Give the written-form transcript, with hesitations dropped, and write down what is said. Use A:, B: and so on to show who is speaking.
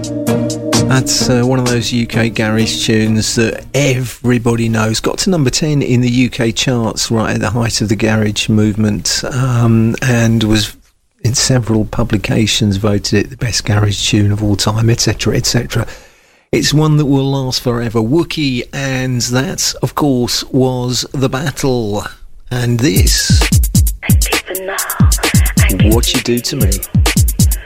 A: That's one of those UK garage tunes that everybody knows. Got to number 10 in the UK charts right at the height of the garage movement, and was in several publications voted it the best garage tune of all time, etc., etc. It's one that will last forever. Wookie, and that, of course, was The Battle. And this, What You Do to Me.